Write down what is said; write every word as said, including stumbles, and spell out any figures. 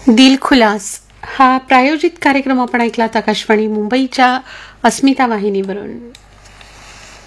दिलखुलास हा प्रायोजित कार्यक्रम आपण ऐकलात आकाशवाणी मुंबईच्या अस्मिता वाहिनीवरून.